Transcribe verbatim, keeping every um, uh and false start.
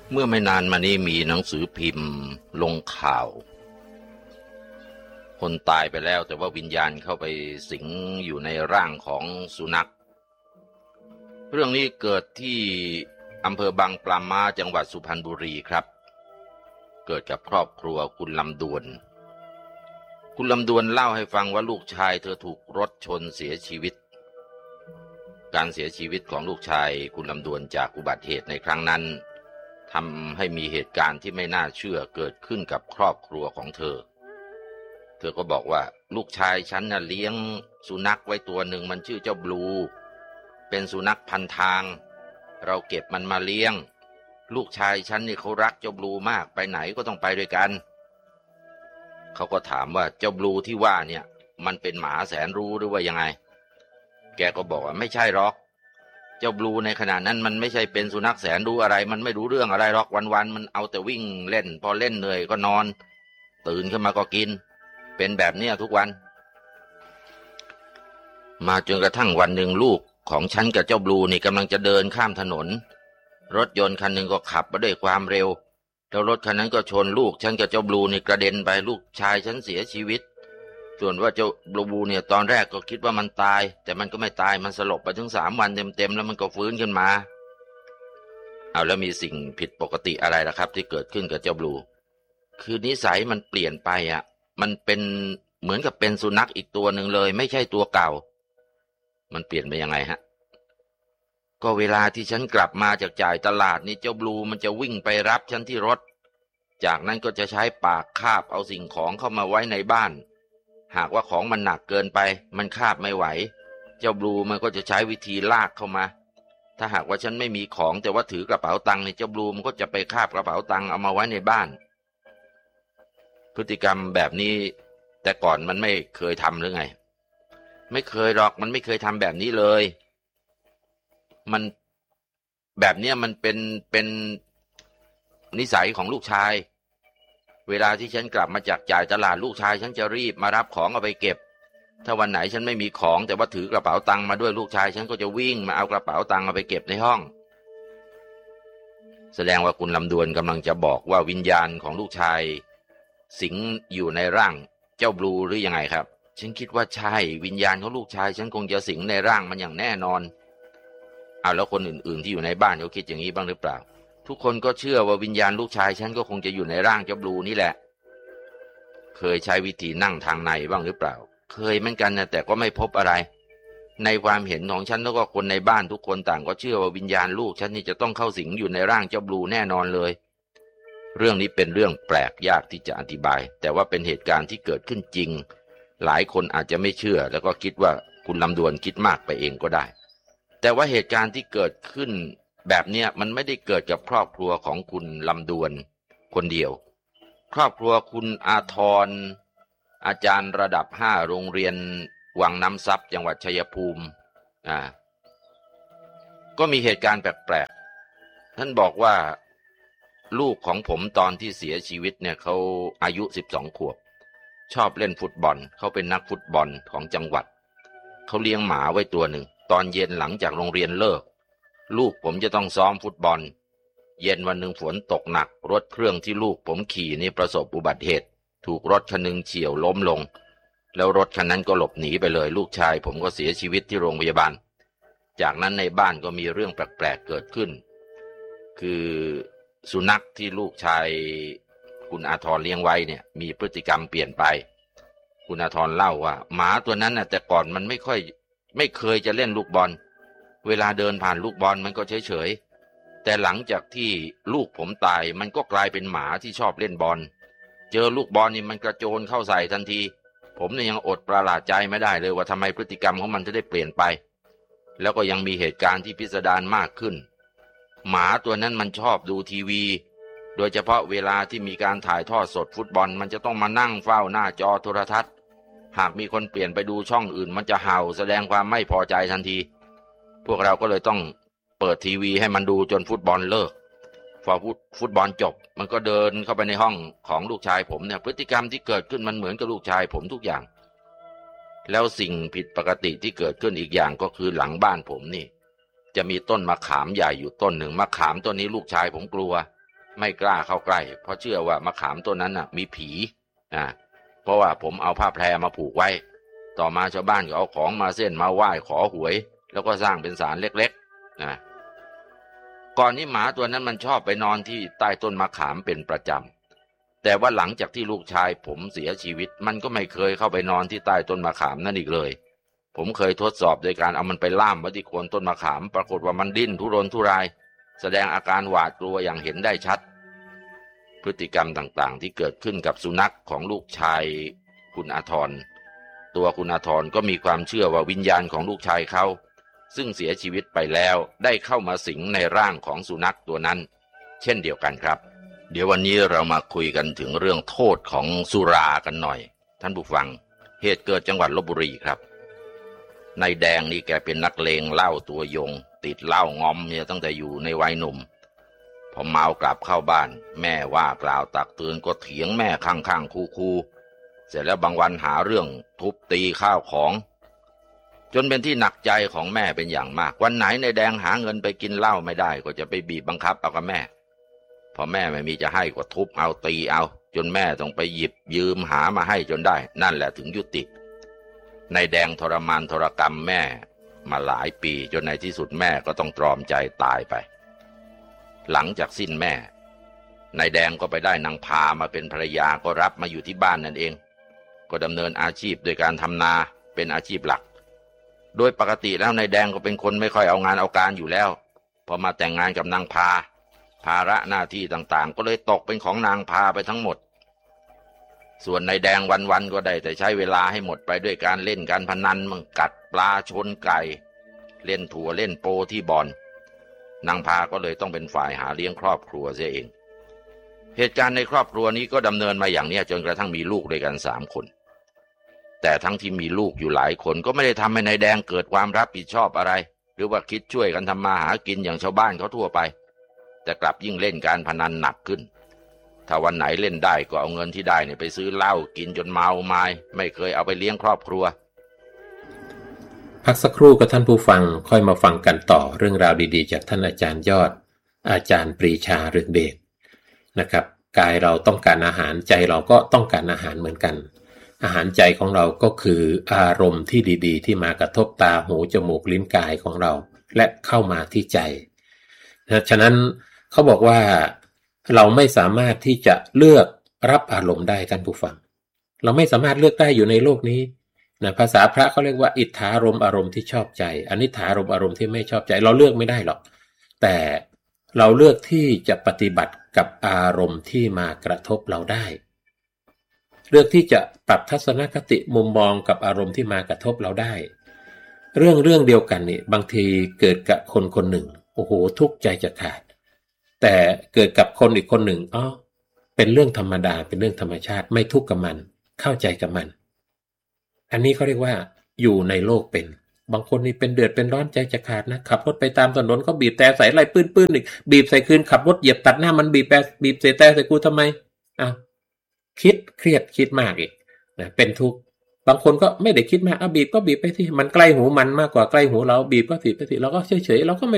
เมื่อไม่นานมานี้มีหนังสือพิมพ์ลงข่าวคนตายไปแล้วแต่ว่าวิญญาณเข้าไปสิงอยู่ในร่างของสุนัขเรื่องนี้เกิดที่อำเภอบางปลาม้าจังหวัดสุพรรณบุรีครับเกิดกับครอบครัวคุณลำดวนคุณลำดวนเล่าให้ฟังว่าลูกชายเธอถูกรถชนเสียชีวิตการเสียชีวิตของลูกชายคุณลำดวนจากอุบัติเหตุในครั้งนั้นทำให้มีเหตุการณ์ที่ไม่น่าเชื่อเกิดขึ้นกับครอบครัวของเธอเธอก็บอกว่าลูกชายฉันน่ะเลี้ยงสุนัขไว้ตัวหนึ่งมันชื่อเจ้าบลูเป็นสุนัขพันทางเราเก็บมันมาเลี้ยงลูกชายฉันนี่เขารักเจ้าบลูมากไปไหนก็ต้องไปด้วยกันเขาก็ถามว่าเจ้าบลูที่ว่าเนี่ยมันเป็นหมาแสนรู้หรือว่ายังไงแกก็บอกว่าไม่ใช่หรอกเจ้าบลูในขณะนั้นมันไม่ใช่เป็นสุนัขแสนรู้อะไรมันไม่รู้เรื่องอะไรหรอกวันๆมันเอาแต่วิ่งเล่นพอเล่นเหนื่อยก็นอนตื่นขึ้นมาก็กินเป็นแบบนี้ทุกวันมาจนกระทั่งวันหนึ่งลูกของฉันกับเจ้าบลูนี่กำลังจะเดินข้ามถนนรถยนต์คันหนึ่งก็ขับมาด้วยความเร็วแล้วรถคันนั้นก็ชนลูกฉันกับเจ้าบลูนี่กระเด็นไปลูกชายฉันเสียชีวิตส่วนว่าเจ้าบลูเนี่ยตอนแรกก็คิดว่ามันตายแต่มันก็ไม่ตายมันสลบไปถึงสามวันเต็มๆแล้วมันก็ฟื้นขึ้นมาเอาแล้วมีสิ่งผิดปกติอะไรล่ะครับที่เกิดขึ้นกับเจ้าบลูคือนิสัยมันเปลี่ยนไปอ่ะมันเป็นเหมือนกับเป็นสุนัขอีกตัวหนึ่งเลยไม่ใช่ตัวเก่ามันเปลี่ยนไปยังไงฮะก็เวลาที่ฉันกลับมาจากจ่ายตลาดนี่เจ้าบลูมันจะวิ่งไปรับฉันที่รถจากนั้นก็จะใช้ปากคาบเอาสิ่งของเข้ามาไว้ในบ้านหากว่าของมันหนักเกินไปมันคาบไม่ไหวเจ้าบลูมันก็จะใช้วิธีลากเข้ามาถ้าหากว่าฉันไม่มีของแต่ว่าถือกระเป๋าตังค์นี่เจ้าบลูมันก็จะไปคาบกระเป๋าตังค์เอามาไว้ในบ้านพฤติกรรมแบบนี้แต่ก่อนมันไม่เคยทำหรือไงไม่เคยหรอกมันไม่เคยทำแบบนี้เลยมันแบบเนี้ยมันเป็นเป็นนิสัยของลูกชายเวลาที่ฉันกลับมาจากจ่ายตลาดลูกชายฉันจะรีบมารับของเอาไปเก็บถ้าวันไหนฉันไม่มีของแต่ว่าถือกระเป๋าตังค์มาด้วยลูกชายฉันก็จะวิ่งมาเอากระเป๋าตังค์เอาไปเก็บในห้องแสดงว่าคุณลำดวนกำลังจะบอกว่าวิญญาณของลูกชายสิงอยู่ในร่างเจ้าบลูหรือยังไงครับฉันคิดว่าใช่วิญญาณของลูกชายฉันคงจะสิงในร่างมันอย่างแน่นอนเอาแล้วคนอื่นๆที่อยู่ในบ้านเขาคิดอย่างนี้บ้างหรือเปล่าทุกคนก็เชื่อว่าวิญญาณลูกชายฉันก็คงจะอยู่ในร่างเจ้าบลูนี่แหละเคยใช้วิธีนั่งทางในบ้างหรือเปล่าเคยเหมือนกันนะแต่ก็ไม่พบอะไรในความเห็นของฉันแล้วก็คนในบ้านทุกคนต่างก็เชื่อว่าวิญญาณลูกฉันนี่จะต้องเข้าสิงอยู่ในร่างเจ้าบลูแน่นอนเลยเรื่องนี้เป็นเรื่องแปลกยากที่จะอธิบายแต่ว่าเป็นเหตุการณ์ที่เกิดขึ้นจริงหลายคนอาจจะไม่เชื่อแล้วก็คิดว่าคุณลำดวนคิดมากไปเองก็ได้แต่ว่าเหตุการณ์ที่เกิดขึ้นแบบเนี้ยมันไม่ได้เกิดกับครอบครัวของคุณลำดวนคนเดียวครอบครัวคุณอาทรอาจารย์ระดับห้าโรงเรียนวังน้ำซับจังหวัดชัยภูมิอ่าก็มีเหตุการณ์แปลกๆท่านบอกว่าลูกของผมตอนที่เสียชีวิตเนี่ยเขาอายุสิบสองขวบชอบเล่นฟุตบอลเขาเป็นนักฟุตบอลของจังหวัดเขาเลี้ยงหมาไว้ตัวหนึ่งตอนเย็นหลังจากโรงเรียนเลิกลูกผมจะต้องซ้อมฟุตบอลเย็นวันหนึ่งฝนตกหนักรถเครื่องที่ลูกผมขี่นี่ประสบอุบัติเหตุถูกรถคันหนึ่งเฉี่ยวล้มลงแล้วรถคันนั้นก็หลบหนีไปเลยลูกชายผมก็เสียชีวิตที่โรงพยาบาลจากนั้นในบ้านก็มีเรื่องแปลกๆเกิดขึ้นคือสุนัขที่ลูกชายคุณอาทรเลี้ยงไว้เนี่ยมีพฤติกรรมเปลี่ยนไปคุณอาทรเล่าว่าหมาตัวนั้นน่ะแต่ก่อนมันไม่ค่อยไม่เคยจะเล่นลูกบอลเวลาเดินผ่านลูกบอลมันก็เฉยๆแต่หลังจากที่ลูกผมตายมันก็กลายเป็นหมาที่ชอบเล่นบอลเจอลูกบอลนี่มันกระโจนเข้าใส่ทันทีผมเนี่ยยังอดประหลาดใจไม่ได้เลยว่าทำไมพฤติกรรมของมันถึงได้เปลี่ยนไปแล้วก็ยังมีเหตุการณ์ที่พิสดารมากขึ้นหมาตัวนั้นมันชอบดูทีวีโดยเฉพาะเวลาที่มีการถ่ายทอดสดฟุตบอลมันจะต้องมานั่งเฝ้าหน้าจอโทรทัศน์หากมีคนเปลี่ยนไปดูช่องอื่นมันจะเห่าแสดงความไม่พอใจทันทีพวกเราก็เลยต้องเปิดทีวีให้มันดูจนฟุตบอลเลิกพอฟุตบอลจบมันก็เดินเข้าไปในห้องของลูกชายผมเนี่ยพฤติกรรมที่เกิดขึ้นมันเหมือนกับลูกชายผมทุกอย่างแล้วสิ่งผิดปกติที่เกิดขึ้นอีกอย่างก็คือหลังบ้านผมนี่จะมีต้นมะขามใหญ่อยู่ต้นหนึ่งมะขามต้นนี้ลูกชายผมกลัวไม่กล้าเข้าใกล้เพราะเชื่อว่ามะขามต้นนั้นน่ะมีผีอ่าเพราะว่าผมเอาผ้าแพรมาผูกไว้ต่อมาชาวบ้านก็เอาของมาเส้นมาไหว้ขอหวยแล้วก็สร้างเป็นศาลเล็กๆนะก่อนนี้หมาตัวนั้นมันชอบไปนอนที่ใต้ต้นมะขามเป็นประจำแต่ว่าหลังจากที่ลูกชายผมเสียชีวิตมันก็ไม่เคยเข้าไปนอนที่ใต้ต้นมะขามนั่นอีกเลยผมเคยทดสอบโดยการเอามันไปล่ามไว้ที่โคนต้นมะขามปรากฏว่ามันดิ้นทุรนทุรายแสดงอาการหวาดกลัวอย่างเห็นได้ชัดพฤติกรรมต่างๆที่เกิดขึ้นกับสุนัขของลูกชายคุณอาทรตัวคุณอาทรก็มีความเชื่อว่าวิญญาณของลูกชายเขาซึ่งเสียชีวิตไปแล้วได้เข้ามาสิงในร่างของสุนัขตัวนั้นเช่นเดียวกันครับเดี๋ยววันนี้เรามาคุยกันถึงเรื่องโทษของสุรากันหน่อยท่านผู้ฟังเหตุเกิดจังหวัดลพบุรีครับนายแดงนี่แกเป็นนักเลงเหล้าตัวยงติดเหล้างอมเนี่ยตั้งแต่อยู่ในวัยหนุ่มพอเมากลับเข้าบ้านแม่ว่ากล่าวตักเตือนก็เถียงแม่ข้างๆคูๆเสร็จแล้วบางวันหาเรื่องทุบตีข้าวของจนเป็นที่หนักใจของแม่เป็นอย่างมากวันไหนนายแดงหาเงินไปกินเหล้าไม่ได้ก็จะไปบีบบังคับเอากับแม่พอแม่ไม่มีจะให้ก็ทุบเอาตีเอาจนแม่ต้องไปหยิบยืมหามาให้จนได้นั่นแหละถึงยุตินายแดงทรมานทรกรรมแม่มาหลายปีจนในที่สุดแม่ก็ต้องตรอมใจตายไปหลังจากสิ้นแม่นายแดงก็ไปได้นางพามาเป็นภรรยาก็รับมาอยู่ที่บ้านนั่นเองก็ดำเนินอาชีพโดยการทำนาเป็นอาชีพหลักโดยปกติแล้วนายแดงก็เป็นคนไม่ค่อยเอางานเอาการอยู่แล้วพอมาแต่งงานกับนางพาภาระหน้าที่ต่างๆก็เลยตกเป็นของนางพาไปทั้งหมดส่วนนายแดงวันๆก็ได้แต่ใช้เวลาให้หมดไปด้วยการเล่นการพนันมั่งกัดปลาชนไก่เล่นถั่วเล่นโปที่บ่อนนางพาก็เลยต้องเป็นฝ่ายหาเลี้ยงครอบครัวเสียเองเหตุการณ์ในครอบครัวนี้ก็ดำเนินมาอย่างนี้จนกระทั่งมีลูกด้วยกันสามคนแต่ทั้งที่มีลูกอยู่หลายคนก็ไม่ได้ทำให้นายแดงเกิดความรับผิดชอบอะไรหรือว่าคิดช่วยกันทำมาหากินอย่างชาวบ้านเขาทั่วไปแต่กลับยิ่งเล่นการพนันหนักขึ้นถ้าวันไหนเล่นได้ก็เอาเงินที่ได้เนี่ยไปซื้อเหล้ากินจนเมาไม้ไม่เคยเอาไปเลี้ยงครอบครัวพักสักครู่กับท่านผู้ฟังค่อยมาฟังกันต่อเรื่องราวดีๆจากท่านอาจารย์ยอดอาจารย์ปรีชาเรืองเดชนะครับกายเราต้องการอาหารใจเราก็ต้องการอาหารเหมือนกันอาหารใจของเราก็คืออารมณ์ที่ดีๆที่มากระทบตาหูจมูกลิ้นกายของเราและเข้ามาที่ใจนะฉะนั้นเขาบอกว่าเราไม่สามารถที่จะเลือกรับอารมณ์ได้ท่านผู้ฟังเราไม่สามารถเลือกได้อยู่ในโลกนี้นะภาษาพระเขาเรียกว่าอิทธารมณ์อารมณ์ที่ชอบใจอนิถารมณ์อารมณ์ที่ไม่ชอบใจเราเลือกไม่ได้หรอกแต่เราเลือกที่จะปฏิบัติกับอารมณ์ที่มากระทบเราได้เลือกที่จะปรับทัศนคติมุมมองกับอารมณ์ที่มากระทบเราได้เรื่องเรื่องเดียวกันนี่บางทีเกิดกับคนคนหนึ่งโอ้โหทุกข์ใจจะขาดแต่เกิดกับคนอีกคนหนึ่งอ๋อเป็นเรื่องธรรมดาเป็นเรื่องธรรมชาติไม่ทุกข์กับมันเข้าใจกับมันอันนี้เขาเรียกว่าอยู่ในโลกเป็นบางคนนี่เป็นเดือดเป็นร้อนใจจะขาดนะขับรถไปตามถนนเขาบีบแต่ใส่ไล่ปื้นๆอีกบีบใส่คืนขับรถเหยียบตัดหน้ามันบีบแต่บีบใส่แต่ใส่กูทำไมอ้าวคิดเครียดคิดมากอีกนะเป็นทุกข์บางคนก็ไม่ได้คิดมากเอาบีบก็บีบไปสิมันใกล้หูมันมากกว่าใกล้หูเราบีบก็บีบไปสิเราก็เฉยๆเราก็ไม่